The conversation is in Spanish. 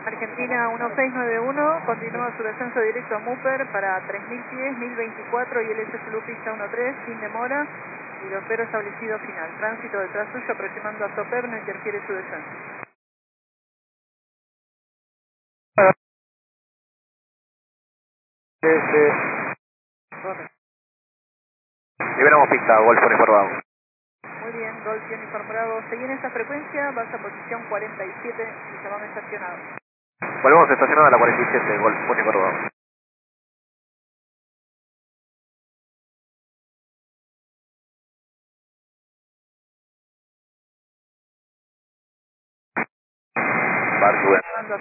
Argentina 1691, continúa su descenso directo a Muper para 3000 pies, 1024 y LS Zulu pista 13, sin demora, y lo espero establecido final. Tránsito detrás suyo aproximando a Soper, no interfiere su descenso. Liberamos pista, Golf Uniform Bravo. Muy bien, Golf Uniform Bravo. Seguí en esta frecuencia, vas a posición 47 y se van estacionados. Volvemos estacionado a la 47, Golf Uniform Bravo. Barco,